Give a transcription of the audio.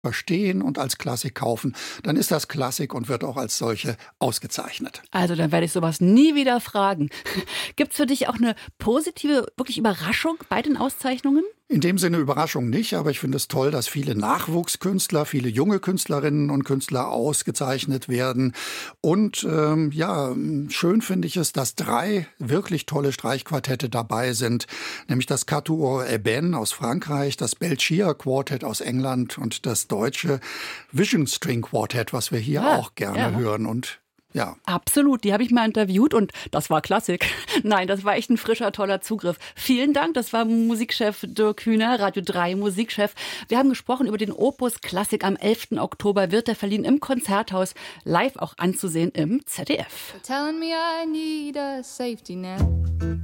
verstehen und als Klassik kaufen, dann ist das Klassik und wird auch als solche ausgezeichnet. Also dann werde ich sowas nie wieder fragen. Gibt's für dich auch eine positive, wirklich Überraschung bei den Auszeichnungen? In dem Sinne Überraschung nicht, aber ich finde es toll, dass viele Nachwuchskünstler, viele junge Künstlerinnen und Künstler ausgezeichnet werden. Und schön finde ich es, dass 3 wirklich tolle Streichquartette dabei sind, nämlich das Quatuor Eben aus Frankreich, das Belchir Quartet aus England und das deutsche Vision String Quartet, was wir hier auch gerne hören. Und ja. Absolut, die habe ich mal interviewt und das war Klassik. Nein, das war echt ein frischer, toller Zugriff. Vielen Dank, das war Musikchef Dirk Hühner, Radio 3 Musikchef. Wir haben gesprochen über den Opus Klassik. Am 11. Oktober wird er verliehen im Konzerthaus, live auch anzusehen im ZDF. Telling me I need a safety net.